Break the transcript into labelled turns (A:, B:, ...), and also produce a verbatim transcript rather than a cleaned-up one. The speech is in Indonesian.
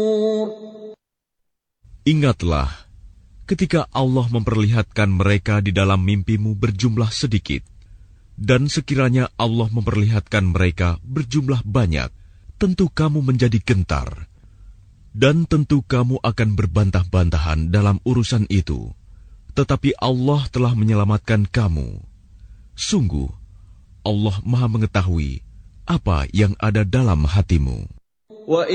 A: Ingatlah ketika Allah memperlihatkan mereka di dalam mimpimu berjumlah sedikit, dan sekiranya Allah memperlihatkan mereka berjumlah banyak, tentu kamu menjadi gentar, dan tentu kamu akan berbantah-bantahan dalam urusan itu. Tetapi Allah telah menyelamatkan kamu. Sungguh, Allah Maha Mengetahui apa yang ada dalam hatimu.